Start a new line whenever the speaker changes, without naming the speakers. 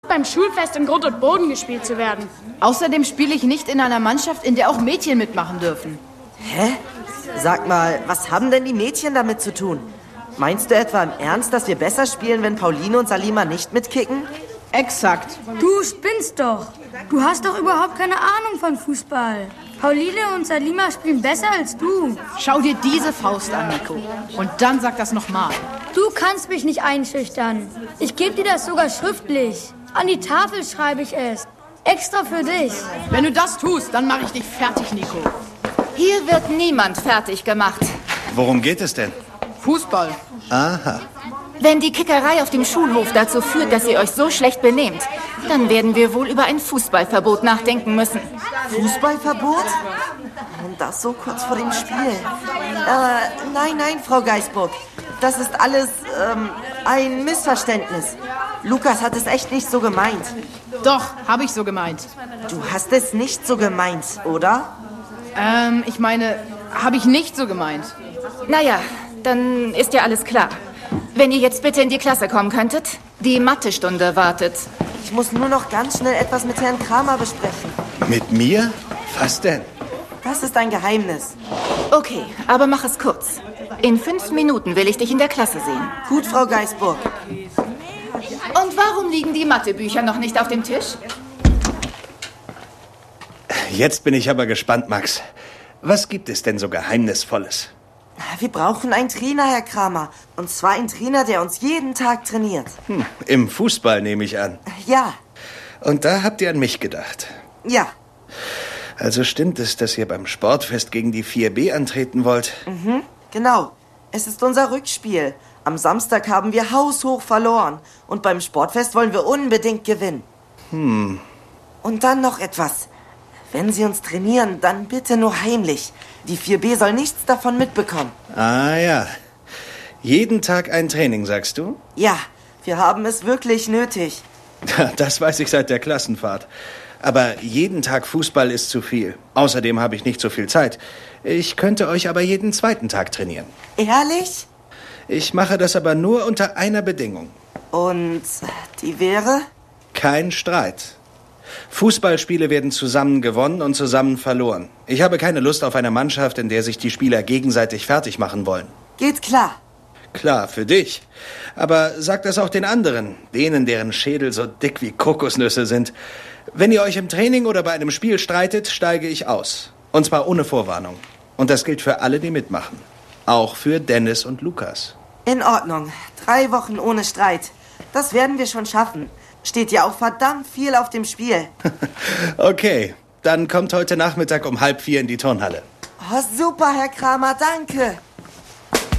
beim Schulfest in Grund und Boden gespielt zu werden.
Außerdem spiele ich nicht in einer Mannschaft, in der auch Mädchen mitmachen dürfen.
Hä? Sag mal, was haben denn die Mädchen damit zu tun? Meinst du etwa im Ernst, dass wir besser spielen, wenn Pauline und Salima nicht mitkicken?
Exakt.
Du spinnst doch. Du hast doch überhaupt keine Ahnung von Fußball. Pauline und Salima spielen besser als du.
Schau dir diese Faust an, Nico. Und dann sag das nochmal.
Du kannst mich nicht einschüchtern. Ich gebe dir das sogar schriftlich. An die Tafel schreibe ich es. Extra für dich.
Wenn du das tust, dann mache ich dich fertig, Nico.
Hier wird niemand fertig gemacht.
Worum geht es denn?
Fußball.
Aha.
Wenn die Kickerei auf dem Schulhof dazu führt, dass ihr euch so schlecht benehmt, dann werden wir wohl über ein Fußballverbot nachdenken müssen.
Fußballverbot? Und das so kurz vor dem Spiel. Nein, Frau Geisburg. Das ist alles, ein Missverständnis. Lukas hat es echt nicht so gemeint.
Doch, habe ich so gemeint.
Du hast es nicht so gemeint, oder?
Ich meine, habe ich nicht so gemeint.
Naja, dann ist ja alles klar. Wenn ihr jetzt bitte in die Klasse kommen könntet, die Mathestunde wartet.
Ich muss nur noch ganz schnell etwas mit Herrn Kramer besprechen.
Mit mir? Was denn?
Das ist ein Geheimnis.
Okay, aber mach es kurz. In 5 Minuten will ich dich in der Klasse sehen.
Gut, Frau Geisburg.
Und warum liegen die Mathebücher noch nicht auf dem Tisch?
Jetzt bin ich aber gespannt, Max. Was gibt es denn so Geheimnisvolles?
Wir brauchen einen Trainer, Herr Kramer. Und zwar einen Trainer, der uns jeden Tag trainiert.
Im Fußball nehme ich an.
Ja.
Und da habt ihr an mich gedacht.
Ja.
Also stimmt es, dass ihr beim Sportfest gegen die 4B antreten wollt?
Genau. Es ist unser Rückspiel. Am Samstag haben wir haushoch verloren. Und beim Sportfest wollen wir unbedingt gewinnen. Und dann noch etwas. Wenn Sie uns trainieren, dann bitte nur heimlich. Die 4B soll nichts davon mitbekommen.
Ah ja. Jeden Tag ein Training, sagst du?
Ja, wir haben es wirklich nötig.
Das weiß ich seit der Klassenfahrt. Aber jeden Tag Fußball ist zu viel. Außerdem habe ich nicht so viel Zeit. Ich könnte euch aber jeden zweiten Tag trainieren.
Ehrlich?
Ich mache das aber nur unter einer Bedingung.
Und die wäre?
Kein Streit. Fußballspiele werden zusammen gewonnen und zusammen verloren. Ich habe keine Lust auf eine Mannschaft, in der sich die Spieler gegenseitig fertig machen wollen.
Geht klar.
Klar, für dich. Aber sag das auch den anderen, denen, deren Schädel so dick wie Kokosnüsse sind. Wenn ihr euch im Training oder bei einem Spiel streitet, steige ich aus. Und zwar ohne Vorwarnung. Und das gilt für alle, die mitmachen. Auch für Dennis und Lukas.
In Ordnung. 3 Wochen ohne Streit. Das werden wir schon schaffen. Steht ja auch verdammt viel auf dem Spiel.
Okay, dann kommt heute Nachmittag um 3:30 in die Turnhalle.
Oh, super, Herr Kramer, danke.